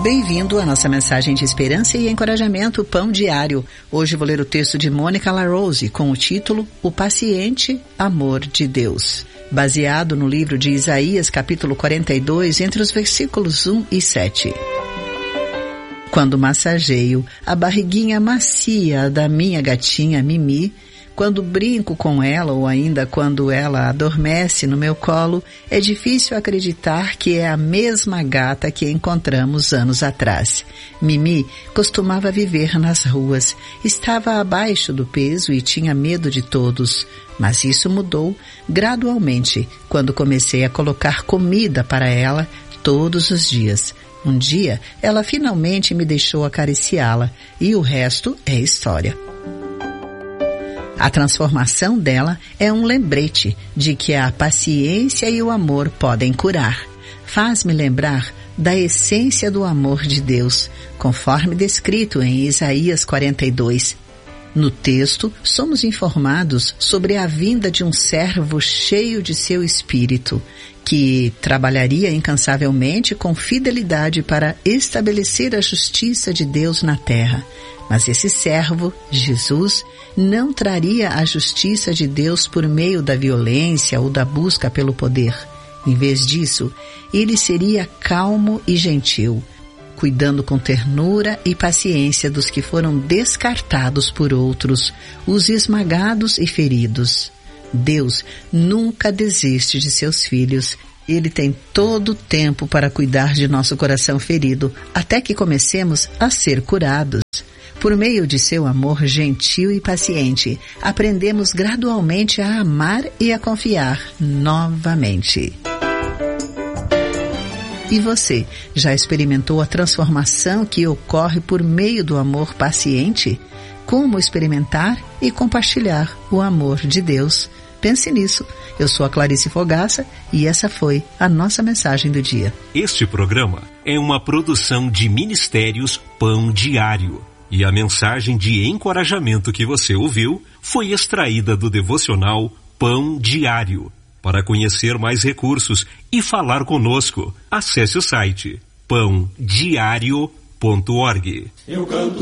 Bem-vindo à nossa mensagem de esperança e encorajamento Pão Diário. Hoje vou ler o texto de Mônica LaRose com o título O Paciente Amor de Deus, baseado no livro de Isaías, capítulo 42, entre os versículos 1 e 7. Quando massageio a barriguinha macia da minha gatinha Mimi, quando brinco com ela ou ainda quando ela adormece no meu colo, é difícil acreditar que é a mesma gata que encontramos anos atrás. Mimi costumava viver nas ruas, estava abaixo do peso e tinha medo de todos. Mas isso mudou gradualmente quando comecei a colocar comida para ela todos os dias. Um dia, ela finalmente me deixou acariciá-la e o resto é história. A transformação dela é um lembrete de que a paciência e o amor podem curar. Faz-me lembrar da essência do amor de Deus, conforme descrito em Isaías 42. No texto, somos informados sobre a vinda de um servo cheio de seu espírito, que trabalharia incansavelmente com fidelidade para estabelecer a justiça de Deus na terra. Mas esse servo, Jesus, não traria a justiça de Deus por meio da violência ou da busca pelo poder. Em vez disso, ele seria calmo e gentil, cuidando com ternura e paciência dos que foram descartados por outros, os esmagados e feridos. Deus nunca desiste de seus filhos. Ele tem todo o tempo para cuidar de nosso coração ferido, até que comecemos a ser curados. Por meio de seu amor gentil e paciente, aprendemos gradualmente a amar e a confiar novamente. E você, já experimentou a transformação que ocorre por meio do amor paciente? Como experimentar e compartilhar o amor de Deus? Pense nisso. Eu sou a Clarice Fogaça e essa foi a nossa mensagem do dia. Este programa é uma produção de Ministérios Pão Diário. E a mensagem de encorajamento que você ouviu foi extraída do devocional Pão Diário. Para conhecer mais recursos e falar conosco, acesse o site pãodiario.org. Eu canto